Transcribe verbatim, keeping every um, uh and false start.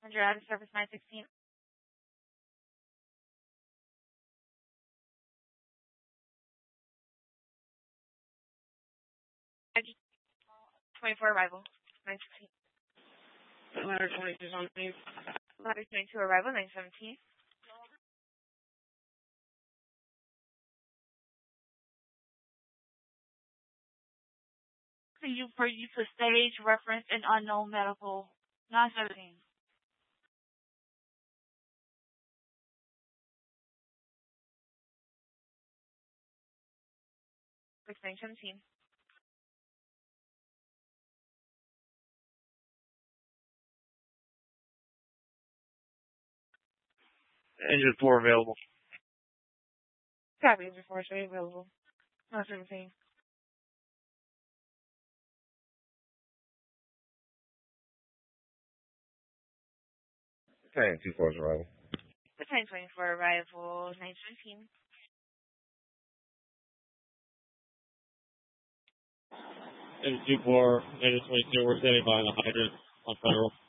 Under out of service nine sixteen. twenty-four arrival, nine sixteen. Ladder twenty-two is on scene. Ladder twenty-two arrival, nine seventeen. So you for use of stage, reference, and unknown medical, nine seventeen. Six nine seventeen. Engine four available. Copy, engine four straight available. nine seventeen. Battalion two four's arrival. Battalion twenty-four arrival, nine seventeen. Engine two four, engine twenty-two, we're standing by the hydrant on Federal.